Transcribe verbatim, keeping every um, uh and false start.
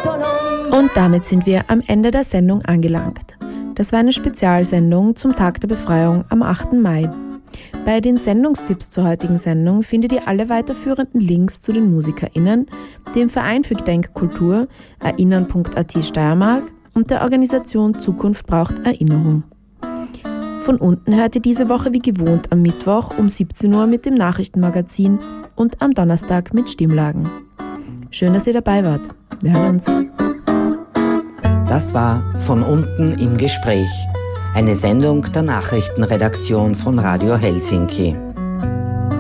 Und damit sind wir am Ende der Sendung angelangt. Das war eine Spezialsendung zum Tag der Befreiung am achten Mai. Bei den Sendungstipps zur heutigen Sendung findet ihr alle weiterführenden Links zu den MusikerInnen, dem Verein für Gedenkkultur, erinnern punkt a t Steiermark und der Organisation Zukunft braucht Erinnerung. Von unten hört ihr diese Woche wie gewohnt am Mittwoch um siebzehn Uhr mit dem Nachrichtenmagazin und am Donnerstag mit Stimmlagen. Schön, dass ihr dabei wart. Wir hören uns. Das war Von unten im Gespräch, eine Sendung der Nachrichtenredaktion von Radio Helsinki.